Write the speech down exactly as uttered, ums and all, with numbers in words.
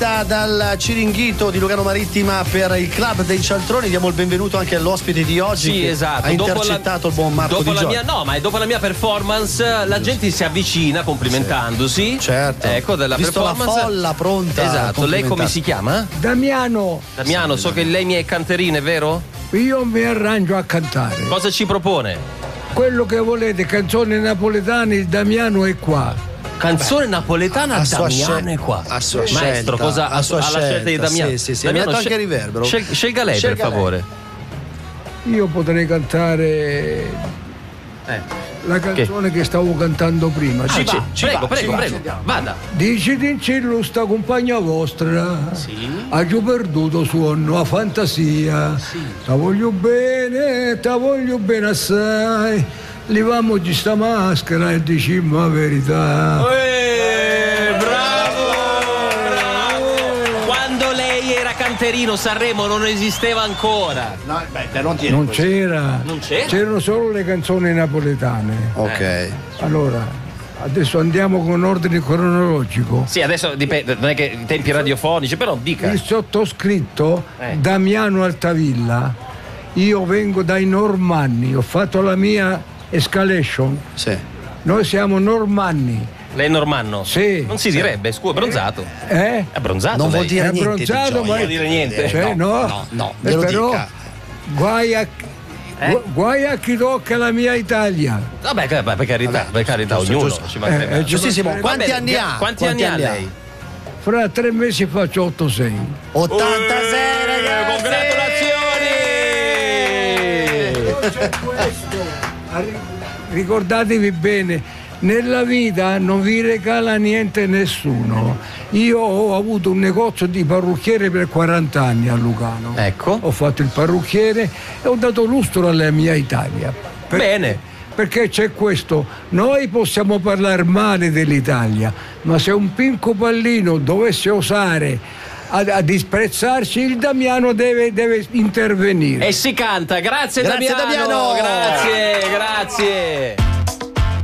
Dal Ciringhito di Lugano Marittima per il Club dei Cialtroni diamo il benvenuto anche all'ospite di oggi. Sì, che esatto. Ha intercettato dopo il buon Marco dopo Di la Giorgio. mia, no, ma dopo la mia performance la gente si avvicina complimentandosi. Sì, certo. Ecco, della Visto performance. la folla pronta. Esatto. Lei come si chiama? Damiano. Damiano, so che lei mi è canterina, è vero? Io mi arrangio a cantare. Cosa ci propone? Quello che volete, canzoni napoletane, il Damiano è qua. Canzone napoletana, a sua Damiano scel- è qua. a sua Maestro, scelta, cosa a sua alla scelta di scelta, Damiano? sì, sì, sì. Damiano, Ha detto anche scel- riverbero. scel- scelga lei, Scelga per lei. favore. Io potrei cantare Eh. la canzone che, che stavo cantando prima. Ci Dici- va, prego, prego, prego. Vada. Dici d'incillo sta compagna vostra, Sì. ha giù perduto suono a fantasia, sì. Ta voglio bene, ta voglio bene assai, leviamoci sta maschera e diciamo la verità. Eh, bravo, bravo. Quando lei era canterino, Sanremo non esisteva ancora. No, beh, non, Non c'era, Non c'era? c'erano solo le canzoni napoletane. Ok. Allora, adesso andiamo con ordine cronologico. Sì, adesso dipende, non è che i tempi radiofonici, però dica. Il sottoscritto Eh. Damiano Altavilla, io vengo dai Normanni, ho fatto la mia escalation. Sì. Noi siamo Normanni. Lei è normanno? Sì. Non si direbbe, scusa, bronzato. Eh? È bronzato. Non lei. vuol dire È niente. abbronzato, Di ma- Non vuol dire niente. Cioè, no, no, no, Eh, glielo però dica. guai a, Eh? gu- guai a chi tocca la mia Italia. Vabbè, che- per carità, Vabbè, per carità, giusto, ognuno giusto. ci mancherebbe Eh, eh, altro. Giustissimo. Va Quanti bene, anni ha? Quanti, anni ha lei? Fra tre mesi faccio ottantasei. ottantasei, ragazzi. Congratulazioni! C'è questo. Ricordatevi bene, nella vita non vi regala niente nessuno. Io ho avuto un negozio di parrucchiere per quaranta anni a Lugano. Ecco. Ho fatto il parrucchiere e ho dato lustro alla mia Italia. Per- Bene. Perché c'è questo, noi possiamo parlare male dell'Italia, ma se un pinco pallino dovesse osare a, a disprezzarci, il Damiano deve, deve intervenire. E si canta, grazie, Grazie, Damiano. Damiano. Grazie, grazie.